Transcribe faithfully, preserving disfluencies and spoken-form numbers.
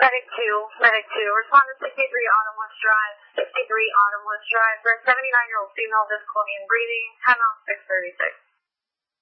Medic two, Medic two, respond to sixty-three Autumn Woods Drive, sixty-three Autumn Woods Drive for a seventy-nine-year-old female, difficulty in breathing, ten off six thirty-six.